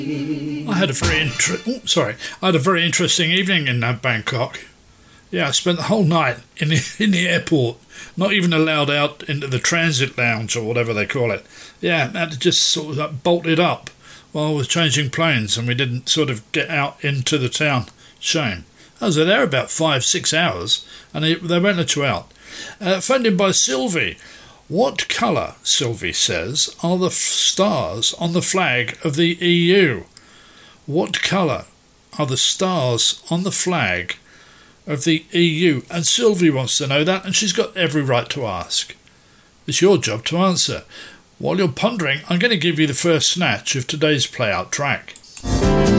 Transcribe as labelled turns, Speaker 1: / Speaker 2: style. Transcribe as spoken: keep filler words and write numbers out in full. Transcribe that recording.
Speaker 1: I had a very inter- oh, sorry. I had a very interesting evening in uh, Bangkok. Yeah, I spent the whole night in the in the airport, not even allowed out into the transit lounge or whatever they call it. Yeah, had to just sort of like bolted up while I was changing planes, and we didn't sort of get out into the town. Shame. I was there about five, six hours, and they, they won't let you out. Uh, phoned in by Sylvie. What colour, Sylvie says, are the f- stars on the flag of the E U? What colour are the stars on the flag of the E U? And Sylvie wants to know that, and she's got every right to ask. It's your job to answer. While you're pondering, I'm going to give you the first snatch of today's play-out track.